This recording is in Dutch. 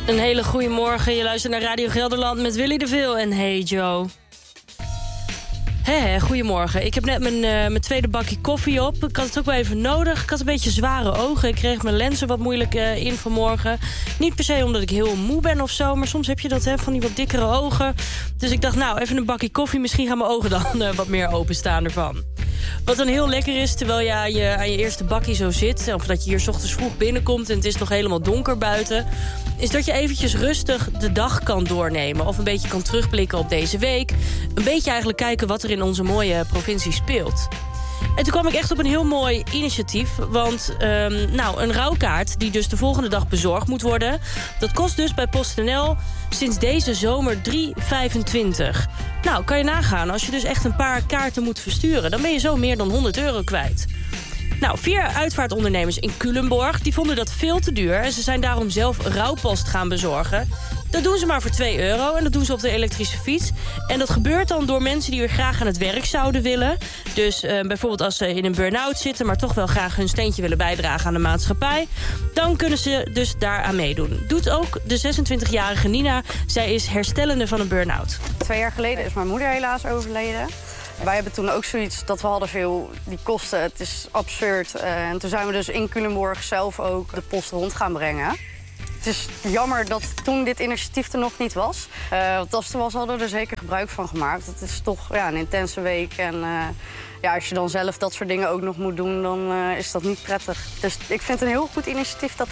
Een hele goede morgen. Je luistert naar Radio Gelderland met Willy de Veel en Hey Joe. Goedemorgen. Ik heb net mijn tweede bakje koffie op. Ik had het ook wel even nodig. Ik had een beetje zware ogen. Ik kreeg mijn lenzen wat moeilijk in vanmorgen. Niet per se omdat ik heel moe ben of zo, maar soms heb je dat, van die wat dikkere ogen. Dus ik dacht, nou, even een bakje koffie. Misschien gaan mijn ogen dan wat meer openstaan ervan. Wat dan heel lekker is, terwijl je aan je eerste bakje zo zit, of dat je hier 's ochtends vroeg binnenkomt en het is nog helemaal donker buiten, is dat je eventjes rustig de dag kan doornemen. Of een beetje kan terugblikken op deze week. Een beetje eigenlijk kijken wat er in onze mooie provincie speelt. En toen kwam ik echt op een heel mooi initiatief. Want een rouwkaart die dus de volgende dag bezorgd moet worden, dat kost dus bij PostNL sinds deze zomer €3,25. Nou, kan je nagaan, als je dus echt een paar kaarten moet versturen, dan ben je zo meer dan €100 kwijt. Nou, 4 uitvaartondernemers in Culemborg die vonden dat veel te duur en ze zijn daarom zelf rouwpost gaan bezorgen. Dat doen ze maar voor €2 en dat doen ze op de elektrische fiets. En dat gebeurt dan door mensen die weer graag aan het werk zouden willen. Dus bijvoorbeeld als ze in een burn-out zitten, maar toch wel graag hun steentje willen bijdragen aan de maatschappij, dan kunnen ze dus daaraan meedoen. Doet ook de 26-jarige Nina. Zij is herstellende van een burn-out. 2 jaar geleden is mijn moeder helaas overleden. Wij hebben toen ook zoiets dat we hadden veel die kosten. Het is absurd. En toen zijn we dus in Culemborg zelf ook de post rond gaan brengen. Het is jammer dat toen dit initiatief er nog niet was. Want als het er was, hadden we er zeker gebruik van gemaakt. Het is toch een intense week. En als je dan zelf dat soort dingen ook nog moet doen, dan is dat niet prettig. Dus ik vind het een heel goed initiatief dat